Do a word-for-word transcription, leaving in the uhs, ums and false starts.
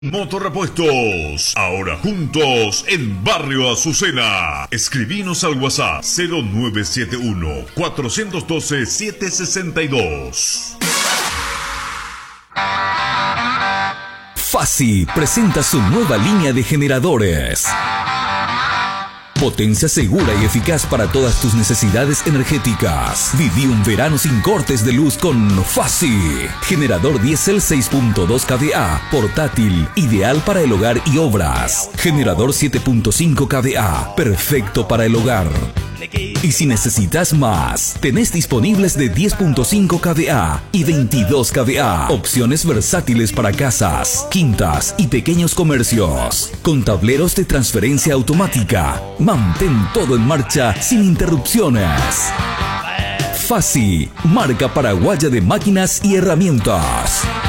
Motorrepuestos, ahora juntos en Barrio Azucena. Escribinos al WhatsApp cero nueve siete uno, cuatro uno dos, siete seis dos. Fasi presenta su nueva línea de generadores. Potencia segura y eficaz para todas tus necesidades energéticas. Viví un verano sin cortes de luz con Fasi. Generador diésel seis punto dos kVA, portátil, ideal para el hogar y obras. Generador siete punto cinco kVA, perfecto para el hogar. Y si necesitas más, tenés disponibles de diez punto cinco kVA y veintidós kVA. Opciones versátiles para casas, quintas y pequeños comercios. Con tableros de transferencia automática. Mantén todo en marcha sin interrupciones. Fasi, marca paraguaya de máquinas y herramientas.